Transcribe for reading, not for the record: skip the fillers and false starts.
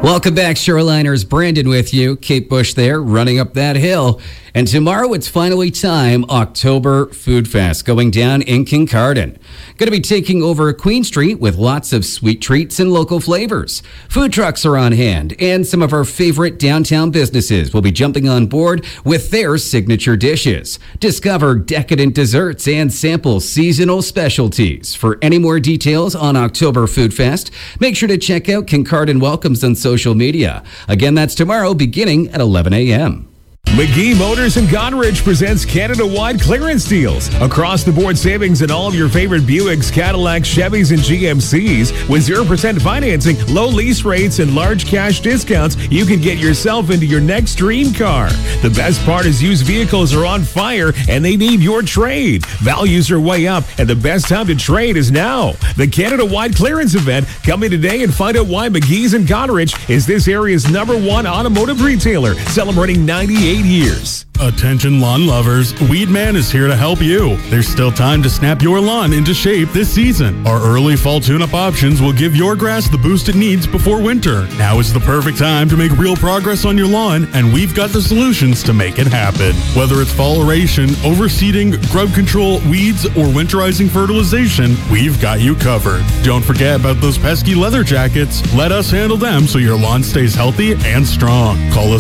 Welcome back, Shoreliners. Brandon with you. Kate Bush there, running up that hill. And tomorrow it's finally time, October Food Fest, going down in Kincardine. Going to be taking over Queen Street with lots of sweet treats and local flavors. Food trucks are on hand, and some of our favorite downtown businesses will be jumping on board with their signature dishes. Discover decadent desserts and sample seasonal specialties. For any more details on October Food Fest, make sure to check out Kincardine Welcomes on social media. Again, that's tomorrow beginning at 11 a.m. McGee Motors in Goderich presents Canada-wide clearance deals. Across-the-board savings in all of your favorite Buicks, Cadillacs, Chevys, and GMCs. With 0% financing, low lease rates, and large cash discounts, you can get yourself into your next dream car. The best part is used vehicles are on fire, and they need your trade. Values are way up, and the best time to trade is now. The Canada-wide clearance event. Come in today and find out why McGee's in Goderich is this area's #1 automotive retailer, celebrating 98 years. Attention lawn lovers, Weedman is here to help you. There's still time to snap your lawn into shape this season. Our early fall tune-up options will give your grass the boost it needs before winter. Now is the perfect time to make real progress on your lawn, and we've got the solutions to make it happen. Whether it's fall aeration, overseeding, grub control, weeds, or winterizing fertilization, we've got you covered. Don't forget about those pesky leather jackets. Let us handle them so your lawn stays healthy and strong. Call us